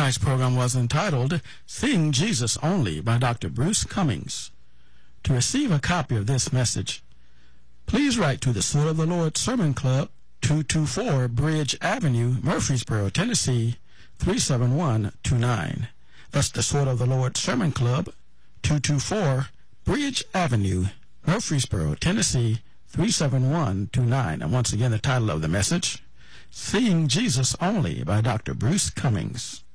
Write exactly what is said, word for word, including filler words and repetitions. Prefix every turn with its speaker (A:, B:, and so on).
A: Tonight's program was entitled Seeing Jesus Only by Doctor Bruce Cummings. To receive a copy of this message, please write to the Sword of the Lord Sermon Club, two two four Bridge Avenue, Murfreesboro, Tennessee, three seven one two nine. That's the Sword of the Lord Sermon Club, two two four Bridge Avenue, Murfreesboro, Tennessee, three seven one two nine. And once again, the title of the message, Seeing Jesus Only by Doctor Bruce Cummings.